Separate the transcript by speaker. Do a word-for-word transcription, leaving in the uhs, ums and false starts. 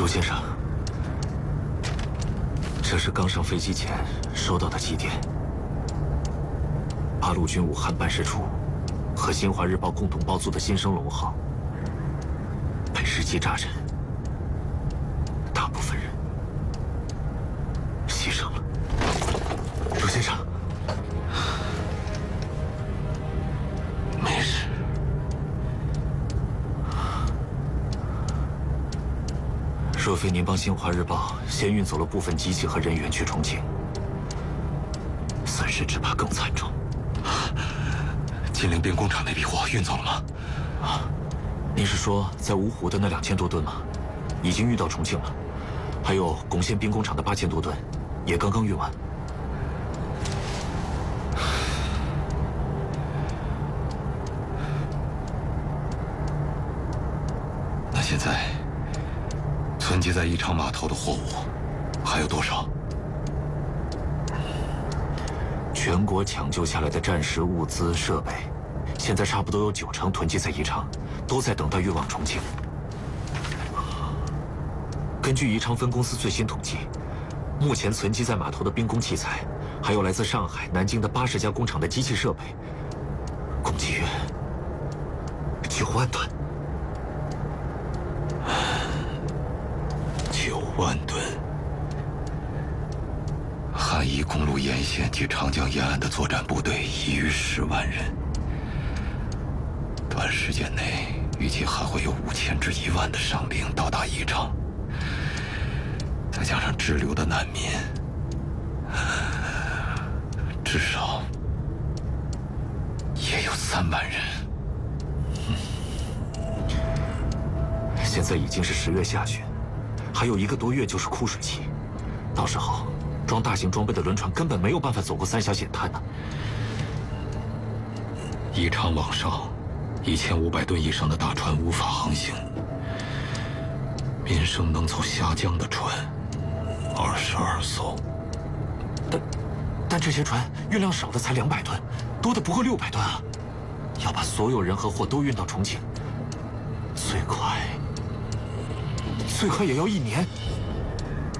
Speaker 1: 朱先生，这是刚上飞机前收到的急电。八路军武汉办事处和新华日报共同包组的新生龙号被日机炸沉，大部分人牺牲了。朱先生，没事。若非您帮新华日报先运走了部分机器和人员去重庆，损失只怕更惨重。
Speaker 2: 金陵兵工厂那批货运走了吗？
Speaker 1: 啊，您是说在芜湖的那两千多吨吗？已经运到重庆了，还有珙县兵工厂的八千多吨，也刚刚运完。
Speaker 2: 那现在存积在宜昌码头的货物还有多少？
Speaker 1: 全国抢救下来的战时物资设备，现在差不多有九成囤积在宜昌，都在等待运往重庆。根据宜昌分公司最新统计，目前存积在码头的兵工器材，还有来自上海、南京的八十家工厂的机器设备，共计约九万吨。
Speaker 2: 九万吨。汉宜公路沿线及长江沿岸的作战部队已逾十万人，短时间内预计还会有五千至一万的伤兵到达宜昌，再加上滞留的难民，至少也有三万人。
Speaker 1: 现在已经是十月下旬，还有一个多月就是枯水期，到时候装大型装备的轮船根本没有办法走过三峡险滩呢。
Speaker 2: 宜昌往上，一千五百吨以上的大船无法航行，民生能走峡江的船二十二艘。
Speaker 1: 但但这些船运量少的才两百吨，多的不过六百吨啊！要把所有人和货都运到重庆，最快最快也要一年。